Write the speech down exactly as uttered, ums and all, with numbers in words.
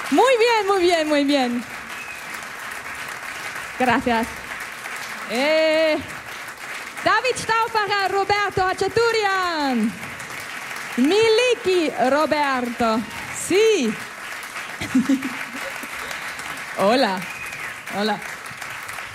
Muy bien, muy bien, muy bien. Gracias. Eh, David Stauffacher, Roberto Hachaturian. Miliki, Roberto. Sí. Hola. Hola.